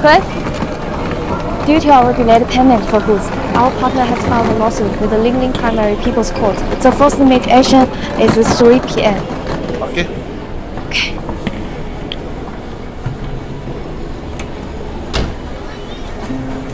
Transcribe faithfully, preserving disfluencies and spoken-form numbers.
Cliff? Due to our delayed payment for goods, our partner has filed a lawsuit with the Lingling Primary People's Court. The first mediation is three p m Okay. Okay.